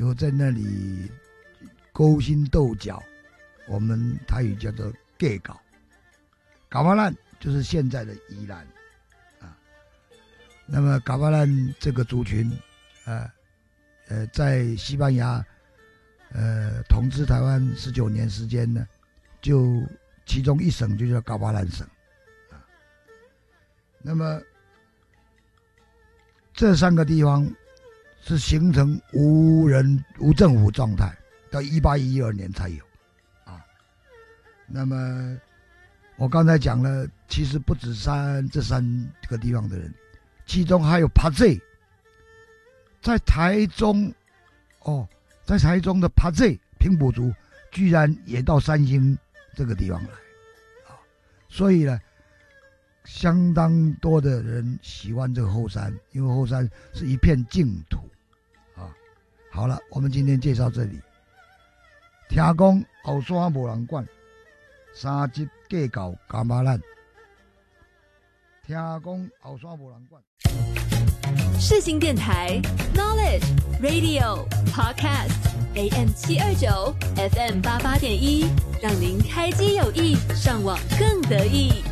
有在那里勾心斗角，我们台语叫做“计较”。噶玛兰就是现在的宜兰啊。那么噶玛兰这个族群，在西班牙统治台湾19年时间呢，就其中一省就叫噶玛兰省啊。那么这3个地方是形成无政府状态，到1812年才有啊。那么我刚才讲了，其实不止这3个地方的人，其中还有帕济，在台中在台中的帕济平埔族居然也到三星这个地方来啊，所以呢，相当多的人喜欢这个后山，因为后山是一片净土啊。好了，我们今天介绍这里。听讲后山无人管，3集计较噶玛兰。听讲后山无人管。 世新电台 Knowledge Radio Podcast AM 729 FM 88.1，让您开机有益，上网更得意。